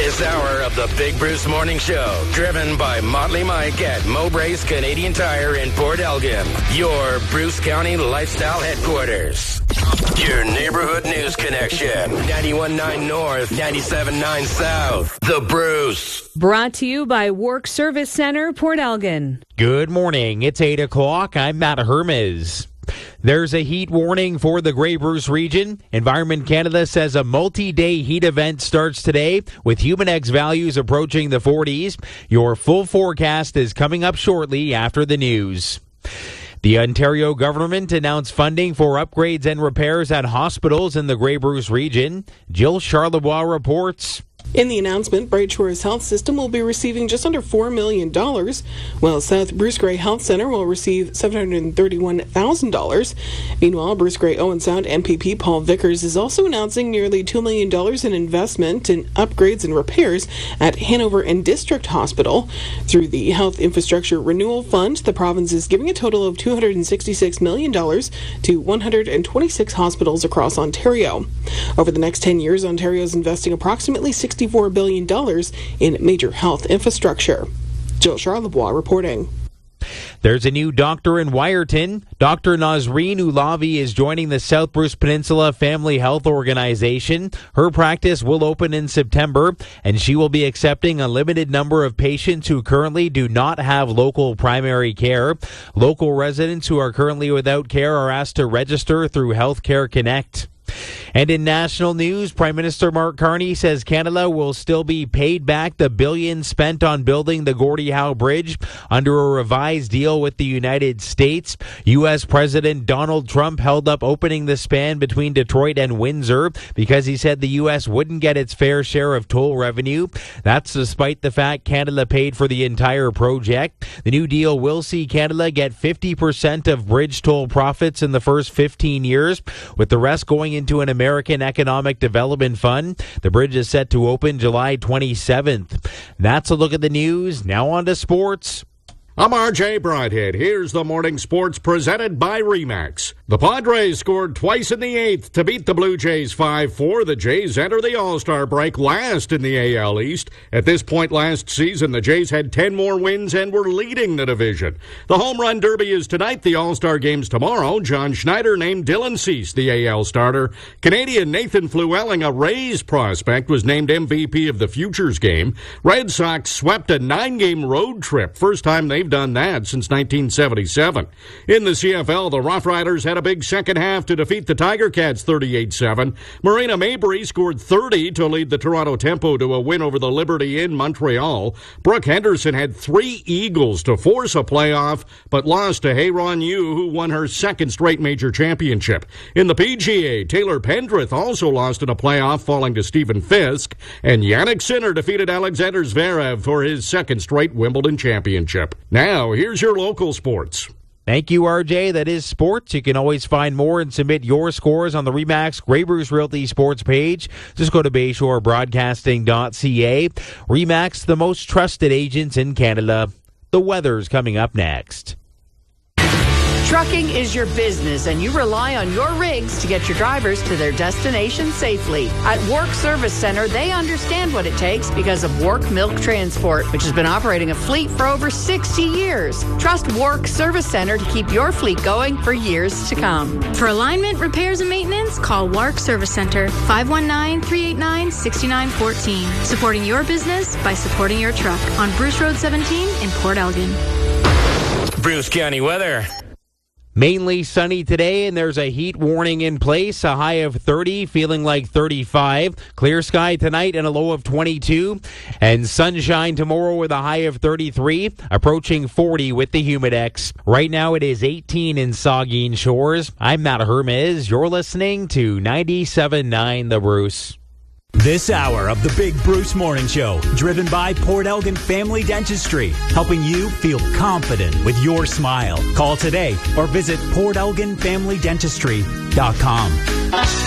This hour of the Big Bruce Morning Show, driven by Motley Mike at Mowbray's Canadian Tire in Port Elgin, your Bruce County lifestyle headquarters. Your neighborhood news connection, 91.9 North, 97.9 South. The Bruce. Brought to you by Work Service Center, Port Elgin. Good morning. It's 8 o'clock. I'm Matt Hermes. There's a heat warning for the Grey Bruce region. Environment Canada says a multi-day heat event starts today with Humidex values approaching the 40s. Your full forecast is coming up shortly after the news. The Ontario government announced funding for upgrades and repairs at hospitals in the Grey Bruce region. Jill Charlebois reports. In the announcement, Bright Shores Health System will be receiving just under $4 million, while South Bruce Grey Health Centre will receive $731,000. Meanwhile, Bruce Grey Owen Sound MPP Paul Vickers is also announcing nearly $2 million in investment in upgrades and repairs at Hanover and District Hospital. Through the Health Infrastructure Renewal Fund, the province is giving a total of $266 million to 126 hospitals across Ontario. Over the next 10 years, Ontario is investing approximately $64 billion in major health infrastructure. Jill Charlebois reporting. There's a new doctor in Wyerton. Dr. Nazreen Ulavi is joining the South Bruce Peninsula Family Health Organization. Her practice will open in September, and she will be accepting a limited number of patients who currently do not have local primary care. Local residents who are currently without care are asked to register through Healthcare Connect. And in national news, Prime Minister Mark Carney says Canada will still be paid back the billions spent on building the Gordie Howe Bridge under a revised deal with the United States. U.S. President Donald Trump held up opening the span between Detroit and Windsor because he said the U.S. wouldn't get its fair share of toll revenue. That's despite the fact Canada paid for the entire project. The new deal will see Canada get 50% of bridge toll profits in the first 15 years, with the rest going into an American Economic Development Fund. The bridge is set to open July 27th. That's a look at the news. Now on to sports. I'm RJ Broadhead. Here's the morning sports presented by RE/MAX. The Padres scored twice in the eighth to beat the Blue Jays 5-4. The Jays enter the All-Star break last in the AL East. At this point last season, the Jays had 10 more wins and were leading the division. The Home Run Derby is tonight. The All-Star game's tomorrow. John Schneider named Dylan Cease the AL starter. Canadian Nathan Flewelling, a Rays prospect, was named MVP of the Futures game. Red Sox swept a 9-game road trip. First time they've done that since 1977. In the CFL, the Rough Riders had a big second half to defeat the Tiger Cats 38-7. Marina Mabrey scored 30 to lead the Toronto Tempo to a win over the Liberty in Montreal. Brooke Henderson had 3 eagles to force a playoff, but lost to Heyron Yu, who won her second straight major championship. In the PGA, Taylor Pendrith also lost in a playoff, falling to Stephen Fisk, and Yannick Sinner defeated Alexander Zverev for his second straight Wimbledon championship. Now, here's your local sports. Thank you, RJ. That is sports. You can always find more and submit your scores on the RE/MAX Grey Bruce Realty sports page. Just go to bayshorebroadcasting.ca. RE/MAX, the most trusted agents in Canada. The weather's coming up next. Trucking is your business, and you rely on your rigs to get your drivers to their destination safely. At Work Service Center, they understand what it takes because of Work Milk Transport, which has been operating a fleet for over 60 years. Trust Work Service Center to keep your fleet going for years to come. For alignment, repairs, and maintenance, call Work Service Center, 519-389-6914. Supporting your business by supporting your truck on Bruce Road 17 in Port Elgin. Bruce County weather. Mainly sunny today, and there's a heat warning in place. A high of 30, feeling like 35. Clear sky tonight and a low of 22. And sunshine tomorrow with a high of 33, approaching 40 with the Humidex. Right now it is 18 in Saugeen Shores. I'm Matt Hermes. You're listening to 97.9 The Bruce. This hour of the Big Bruce Morning Show, driven by Port Elgin Family Dentistry, helping you feel confident with your smile. Call today or visit PortElginFamilyDentistry.com.